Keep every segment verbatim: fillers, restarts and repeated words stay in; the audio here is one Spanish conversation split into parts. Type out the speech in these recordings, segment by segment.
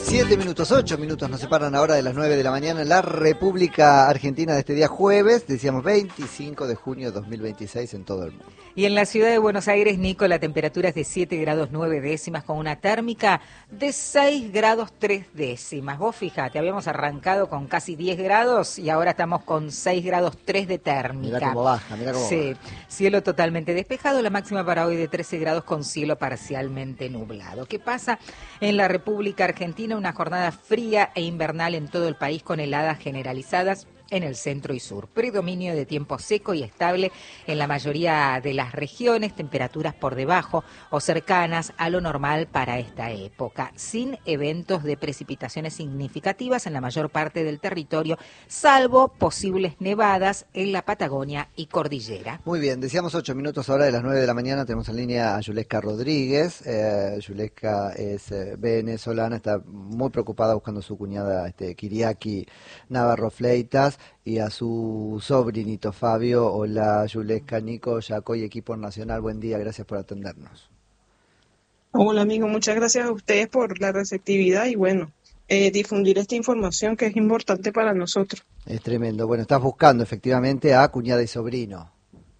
Siete minutos, ocho minutos nos separan ahora de las nueve de la mañana en la República Argentina de este día jueves, decíamos veinticinco de junio de dos mil veintiséis en todo el mundo. Y en la ciudad de Buenos Aires, Nico, la temperatura es de siete grados nueve décimas con una térmica de seis grados tres décimas. Vos fíjate, habíamos arrancado con casi diez grados y ahora estamos con seis grados tres de térmica. Mirá cómo baja, mirá cómo sí, baja. Cielo totalmente despejado, la máxima para hoy de trece grados con cielo parcialmente nublado. ¿Qué pasa en la República Argentina? Una jornada fría e invernal en todo el país con heladas generalizadas en el centro y sur. Predominio de tiempo seco y estable en la mayoría de las regiones, temperaturas por debajo o cercanas a lo normal para esta época, sin eventos de precipitaciones significativas en la mayor parte del territorio, salvo posibles nevadas en la Patagonia y Cordillera. Muy bien, decíamos ocho minutos ahora de las nueve de la mañana, tenemos en línea a Yulesca Rodríguez. Eh, Yulesca es eh, venezolana, está muy preocupada buscando a su cuñada este, Kiriaki Navarro Fleitas y a su sobrinito Fabio. Hola Yulesca, Nico, Yacoy, equipo nacional, buen día, gracias por atendernos. Hola amigo, muchas gracias a ustedes por la receptividad y bueno, eh, difundir esta información que es importante para nosotros. Es tremendo, bueno, estás buscando efectivamente a cuñada y sobrino.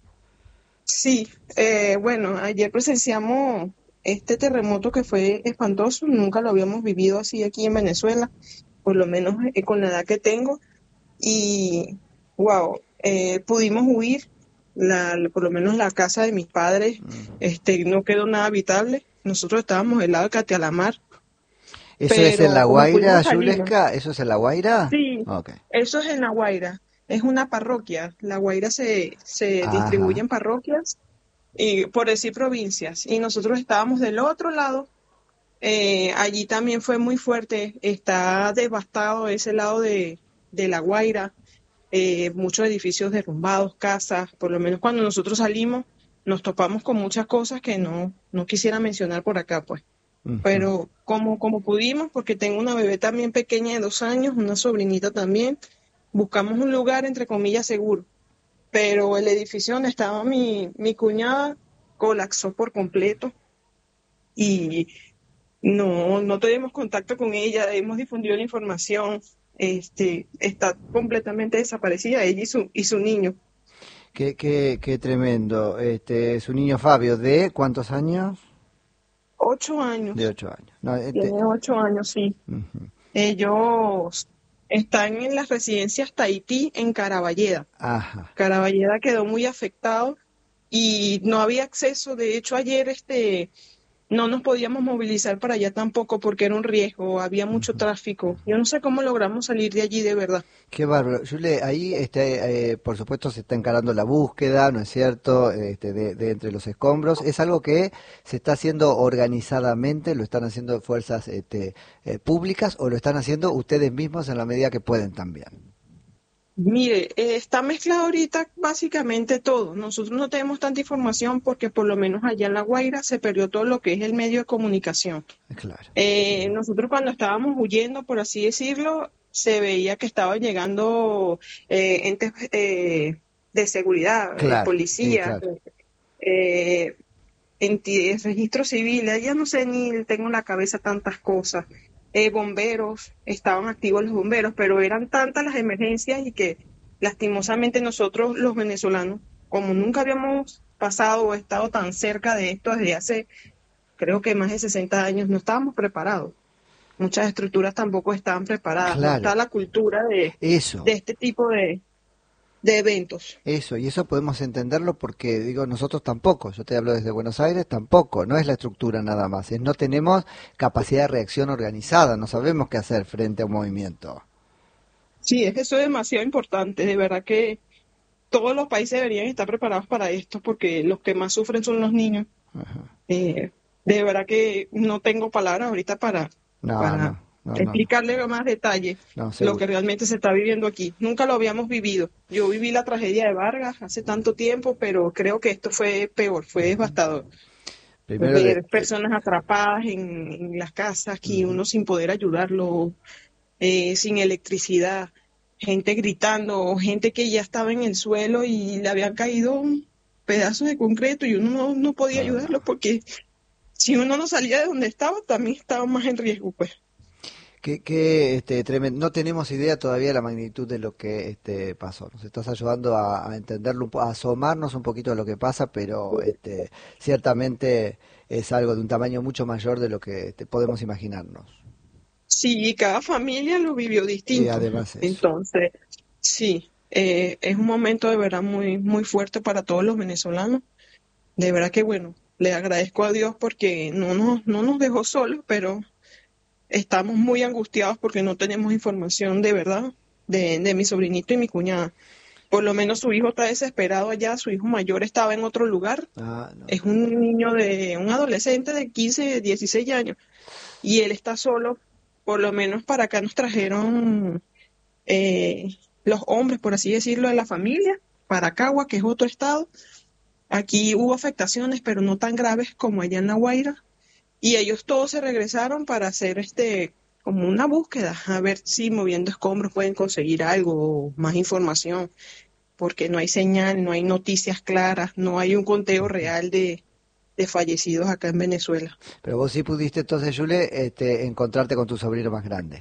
Sí, eh, bueno, ayer presenciamos este terremoto que fue espantoso, nunca lo habíamos vivido así aquí en Venezuela, por lo menos eh, con la edad que tengo. Y, wow, eh, pudimos huir, la, por lo menos la casa de mis padres uh-huh. este, no quedó nada habitable. Nosotros estábamos del lado de Catialamar. ¿Eso pero, es en La Guaira, Yulesca? ¿Eso es en La Guaira? Sí, okay. Eso es en La Guaira. Es una parroquia. La Guaira se, se distribuye en parroquias, y por decir provincias. Y nosotros estábamos del otro lado. Eh, allí también fue muy fuerte. Está devastado ese lado de... de La Guaira, eh, muchos edificios derrumbados, casas, por lo menos cuando nosotros salimos nos topamos con muchas cosas que no, no quisiera mencionar por acá, pues. Uh-huh. Pero como, como pudimos, porque tengo una bebé también pequeña de dos años, una sobrinita también, buscamos un lugar entre comillas seguro, pero el edificio donde estaba mi, mi cuñada colapsó por completo y no, no tenemos contacto con ella, hemos difundido la información. Este, está completamente desaparecida, ella y su, y su niño. Qué, qué, qué tremendo. Este, su niño Fabio, ¿de cuántos años? Ocho años. De ocho años. No, este... Tiene ocho años, sí. Uh-huh. Ellos están en las residencias Tahití en Caraballeda. Ajá. Caraballeda quedó muy afectado y no había acceso. De hecho, ayer este... no nos podíamos movilizar para allá tampoco porque era un riesgo, había mucho tráfico. Yo no sé cómo logramos salir de allí de verdad. Qué bárbaro. Yule, ahí este, eh, por supuesto se está encarando la búsqueda, ¿no es cierto?, este, de, de entre los escombros. ¿Es algo que se está haciendo organizadamente? ¿Lo están haciendo fuerzas este, eh, públicas o lo están haciendo ustedes mismos en la medida que pueden también? Mire, eh, está mezclado ahorita básicamente todo. Nosotros no tenemos tanta información porque por lo menos allá en La Guaira se perdió todo lo que es el medio de comunicación. Claro. Eh, nosotros cuando estábamos huyendo, por así decirlo, se veía que estaban llegando eh, entes eh, de seguridad, claro, eh, policías, sí, claro. eh, entidades, registro civil, ya no sé ni tengo en la cabeza tantas cosas. Eh, bomberos, estaban activos los bomberos, pero eran tantas las emergencias y que lastimosamente nosotros los venezolanos, como nunca habíamos pasado o estado tan cerca de esto desde hace, creo que más de sesenta años, no estábamos preparados. Muchas estructuras tampoco estaban preparadas, claro. No está la cultura de, Eso. de este tipo de, de eventos. Eso, y eso podemos entenderlo porque, digo, nosotros tampoco, yo te hablo desde Buenos Aires, tampoco, no es la estructura nada más, es no tenemos capacidad de reacción organizada, no sabemos qué hacer frente a un movimiento. Sí, es que eso es demasiado importante, de verdad que todos los países deberían estar preparados para esto porque los que más sufren son los niños. Eh, de verdad que no tengo palabras ahorita para, no, para no, no, explicarle no. con más detalle no, lo que realmente se está viviendo aquí. Nunca lo habíamos vivido. Yo viví la tragedia de Vargas hace tanto tiempo, pero creo que esto fue peor, fue devastador. Primero ver de... personas atrapadas en, en las casas, aquí uh-huh. uno sin poder ayudarlo, eh, sin electricidad, gente gritando, gente que ya estaba en el suelo y le habían caído pedazos de concreto y uno no, no podía ayudarlo porque si uno no salía de donde estaba, también estaba más en riesgo, pues. Que, que este, tremendo. No tenemos idea todavía de la magnitud de lo que este, pasó. Nos estás ayudando a, a entenderlo, un po- a asomarnos un poquito de lo que pasa, pero este, ciertamente es algo de un tamaño mucho mayor de lo que este, podemos imaginarnos. Sí, cada familia lo vivió Y distinto. además eso. Entonces, sí, eh, es un momento de verdad muy, muy fuerte para todos los venezolanos. De verdad que bueno, le agradezco a Dios porque no nos, no nos dejó solos, pero estamos muy angustiados porque no tenemos información de verdad de, de mi sobrinito y mi cuñada. Por lo menos su hijo está desesperado allá, su hijo mayor estaba en otro lugar. Ah, no. Es un niño de, un adolescente de quince, dieciséis años y él está solo. Por lo menos para acá nos trajeron eh, los hombres, por así decirlo, de la familia, para Cagua, que es otro estado. Aquí hubo afectaciones, pero no tan graves como allá en La Guaira. Y ellos todos se regresaron para hacer este como una búsqueda, a ver si moviendo escombros pueden conseguir algo, más información, porque no hay señal, no hay noticias claras, no hay un conteo real de, de fallecidos acá en Venezuela. Pero vos sí pudiste entonces, Yule, este, encontrarte con tu sobrino más grande.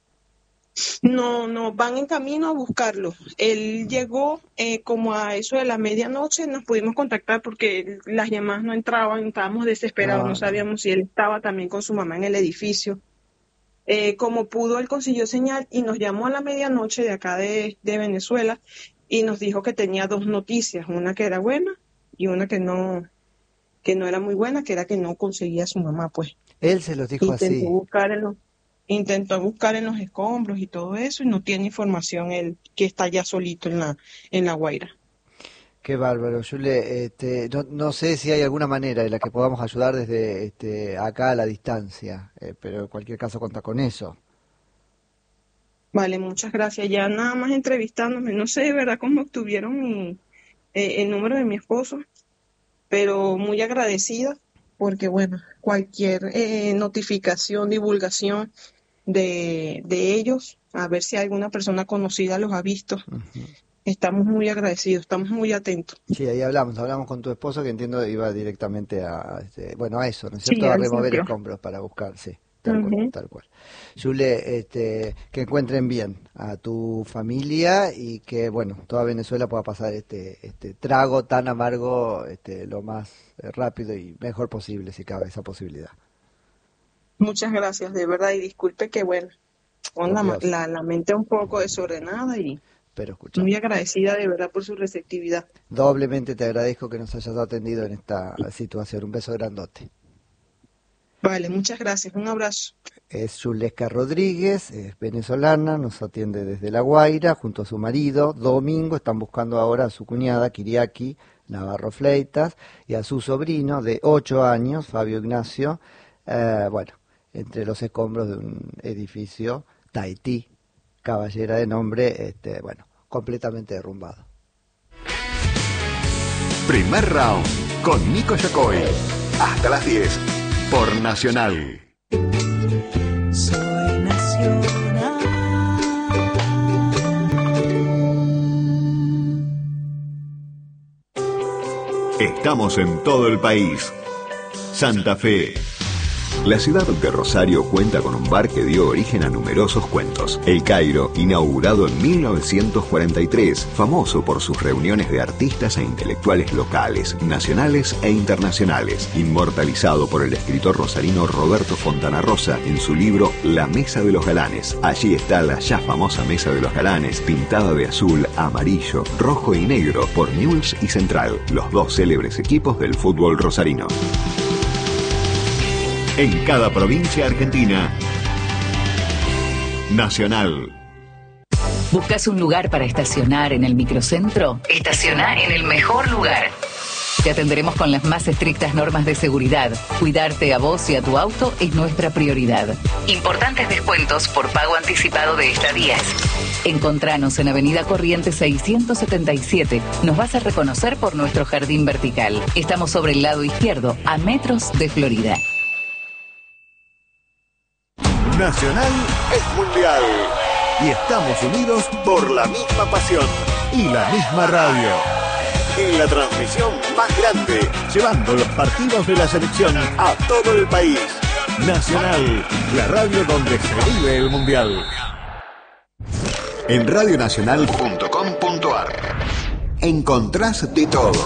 No, no, van en camino a buscarlo. Él llegó eh, como a eso de la medianoche, nos pudimos contactar porque las llamadas no entraban, estábamos desesperados, No, no no. sabíamos si él estaba también con su mamá en el edificio. Eh, como pudo, él consiguió señal y nos llamó a la medianoche de acá de, de Venezuela y nos dijo que tenía dos noticias, una que era buena y una que no, que no era muy buena, que era que no conseguía a su mamá, pues. Él se los dijo Intentó así. buscar en los, intentó buscar en los escombros y todo eso y no tiene información él que está ya solito en la, en La Guaira. Qué bárbaro, Yule. Este, no, no sé si hay alguna manera en la que podamos ayudar desde este, acá a la distancia, eh, pero en cualquier caso cuenta con eso. Vale, muchas gracias. Ya nada más entrevistándome, no sé de verdad cómo obtuvieron mi, eh, el número de mi esposo, pero muy agradecida porque, bueno, cualquier eh, notificación, divulgación de, de ellos, a ver si alguna persona conocida los ha visto. Ujú. Estamos muy agradecidos, estamos muy atentos. Sí, ahí hablamos, hablamos con tu esposo que entiendo iba directamente a, este, bueno, a eso, ¿no es Sí, cierto? A al remover sitio. escombros para buscar, sí, tal cual, Ujú. tal cual. Yule, este, que encuentren bien a tu familia y que, bueno, toda Venezuela pueda pasar este, este trago tan amargo, este, lo más eh, rápido y mejor posible, si cabe esa posibilidad. Muchas gracias, de verdad, y disculpe que, bueno, con Por la, Dios, la, la mente un poco desordenada y pero escucha. muy agradecida de verdad por su receptividad. Doblemente te agradezco que nos hayas atendido en esta situación. Un beso grandote. Vale, muchas gracias, un abrazo. Es Yulesca Rodríguez, es venezolana, nos atiende desde La Guaira junto a su marido. Domingo están buscando ahora a su cuñada Kiriaki Navarro Fleitas y a su sobrino de ocho años, Fabio Ignacio, eh, bueno, entre los escombros de un edificio Tahití, caballera de nombre, este, bueno, completamente derrumbado. Primer round con Nico Yacoy. Hasta las diez por Nacional. Soy nacional. Estamos en todo el país. Santa Fe. La ciudad de Rosario cuenta con un bar que dio origen a numerosos cuentos. El Cairo, inaugurado en mil novecientos cuarenta y tres, famoso por sus reuniones de artistas e intelectuales locales, nacionales e internacionales, inmortalizado por el escritor rosarino Roberto Fontana Rosa en su libro La Mesa de los Galanes. Allí está la ya famosa Mesa de los Galanes, pintada de azul, amarillo, rojo y negro por Newell's y Central, los dos célebres equipos del fútbol rosarino. En cada provincia argentina. Nacional. ¿Buscas un lugar para estacionar en el microcentro? Estaciona en el mejor lugar. Te atenderemos con las más estrictas normas de seguridad. Cuidarte a vos y a tu auto es nuestra prioridad. Importantes descuentos por pago anticipado de estadías. Encontranos en Avenida Corrientes seiscientos setenta y siete. Nos vas a reconocer por nuestro jardín vertical. Estamos sobre el lado izquierdo, a metros de Florida. Nacional es mundial. Y estamos unidos por la misma pasión y la misma radio. En la transmisión más grande, llevando los partidos de la selección a todo el país. Nacional, la radio donde se vive el mundial. En radio nacional punto com punto a r encontrás de todo.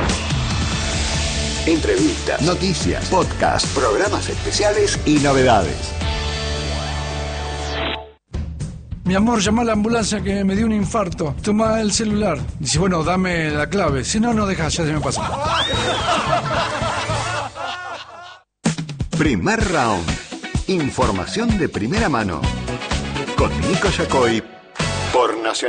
Entrevistas, noticias, podcasts, programas especiales y novedades. Mi amor, llama a la ambulancia que me dio un infarto. Toma el celular. Dice, bueno, dame la clave. Si no, no dejas, ya se me pasa. Primer round. Información de primera mano. Con Nico Yacoy por Nacional.